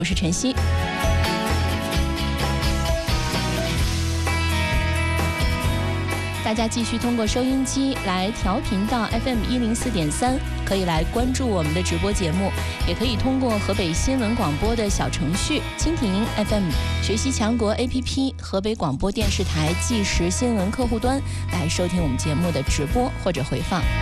我是晨曦。大家继续通过收音机来调频到 FM104.3，可以来关注我们的直播节目，也可以通过河北新闻广播的小程序蜻蜓 FM、学习强国 APP、河北广播电视台即时新闻客户端来收听我们节目的直播或者回放。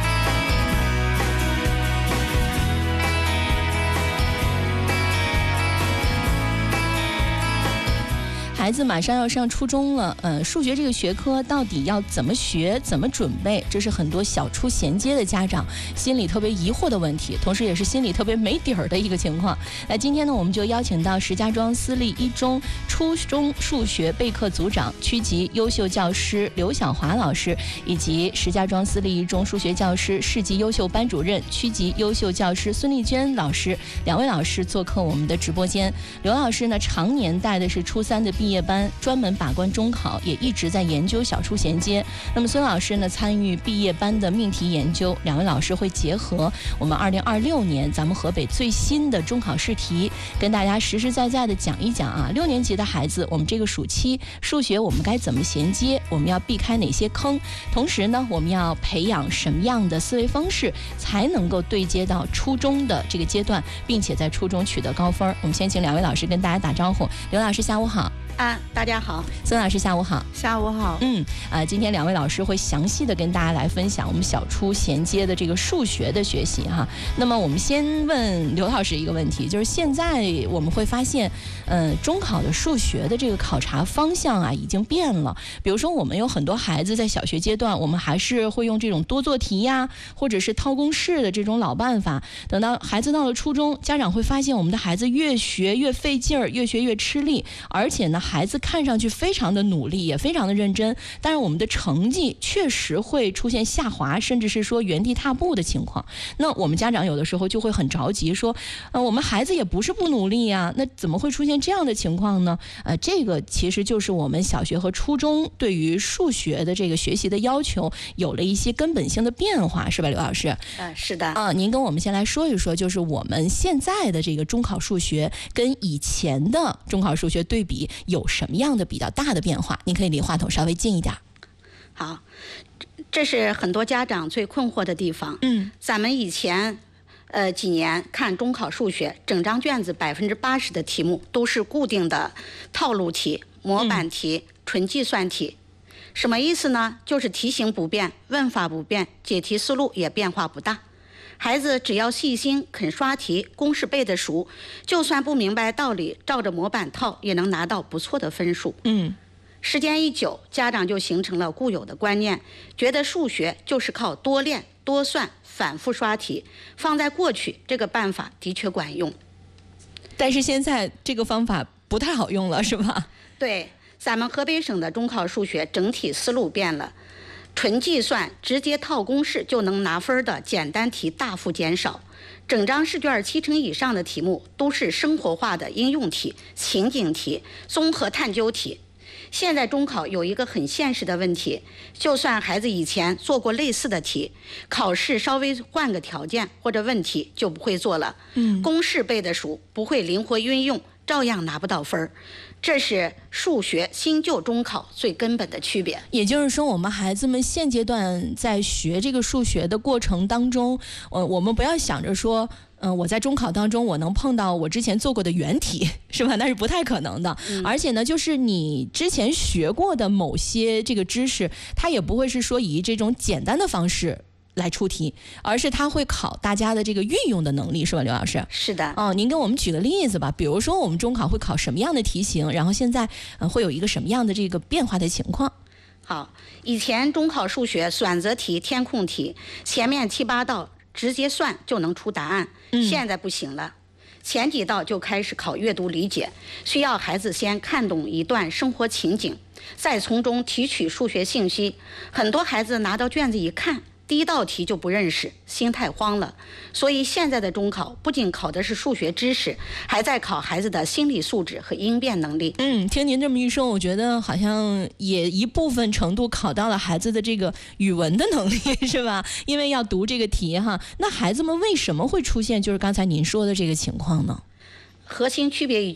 孩子马上要上初中了，数学这个学科到底要怎么学、怎么准备，这是很多小初衔接的家长心里特别疑惑的问题，同时也是心里特别没底儿的一个情况。那今天呢，我们就邀请到石家庄私立一中初中数学备课组长、区级优秀教师刘晓华老师，以及石家庄私立一中数学教师市级优秀班主任、区级优秀教师孙丽娟老师两位老师做客我们的直播间。刘老师呢，常年带的是初三的毕业班，专门把关中考，也一直在研究小初衔接。那么孙老师呢，参与毕业班的命题研究，两位老师会结合我们2026年咱们河北最新的中考试题，跟大家实实在在的讲一讲啊，6年级的孩子，我们这个暑期数学我们该怎么衔接，我们要避开哪些坑，同时呢，我们要培养什么样的思维方式，才能够对接到初中的这个阶段，并且在初中取得高分。我们先请两位老师跟大家打招呼。刘老师下午好。 大家好。 孙老师下午好。 下午好。 今天两位老师会详细的跟大家来分享我们小初衔接的这个数学的学习哈。那么我们先问刘老师一个问题，就是现在我们会发现，中考的数学的这个考察方向啊已经变了。比如说我们有很多孩子在小学阶段，我们还是会用这种多做题呀，或者是套公式的这种老办法。等到孩子到了初中，家长会发现我们的孩子越学越费劲儿，越学越吃力，而且呢，孩子看上去非常的努力，也非常的认真，但是我们的成绩确实会出现下滑，甚至是说原地踏步的情况。那我们家长有的时候就会很着急说，我们孩子也不是不努力呀，那怎么会出现这样的情况呢？这个其实就是我们小学和初中对于数学的这个学习的要求有了一些根本性的变化，是吧，刘老师？ 是的。 您跟我们先来说一说，就是我们现在的这个中考数学跟以前的中考数学对比有什么样的比较大的变化？您可以离话筒稍微近一点。 好，这是很多家长最困惑的地方。咱们以前几年看中考数学，整张卷子80%的题目都是固定的套路题、模板题、纯计算题。什么意思呢？就是题型不变，问法不变，解题思路也变化不大。孩子只要细心肯刷题，公式背得熟，就算不明白道理，照着模板套也能拿到不错的分数。时间一久，家长就形成了固有的观念，觉得数学就是靠多练多算反复刷题。放在过去，这个办法的确管用， 但是现在这个方法不太好用了，是吧？ 对，咱们河北省的中考数学整体思路变了，纯计算直接套公式就能拿分的简单题大幅减少，整张试卷70%以上的题目都是生活化的应用题、情景题、综合探究题。现在中考有一个很现实的问题，就算孩子以前做过类似的题，考试稍微换个条件或者问题就不会做了。公式背得熟，不会灵活运用，照样拿不到分。这是数学新旧中考最根本的区别。 也就是说，我们孩子们现阶段在学这个数学的过程当中，我们不要想着说，我在中考当中我能碰到我之前做过的原题，是吧？那是不太可能的。而且呢，就是你之前学过的某些这个知识，它也不会是说以这种简单的方式来出题，而是他会考大家的这个运用的能力，是吧，刘老师？ 是的。 您给我们举个例子吧，比如说我们中考会考什么样的题型，然后现在会有一个什么样的这个变化的情况？ 好，以前中考数学选择题、填空题，前面7、8道直接算就能出答案，现在不行了。前几道就开始考阅读理解，需要孩子先看懂一段生活情景，再从中提取数学信息。很多孩子拿到卷子一看，第一道题就不认识，心态慌了。所以现在的中考不仅考的是数学知识，还在考孩子的心理素质和应变能力。 听您这么一说，我觉得好像也一部分程度考到了孩子的这个语文的能力，是吧？因为要读这个题哈。那孩子们为什么会出现就是刚才您说的这个情况呢？ 核心区别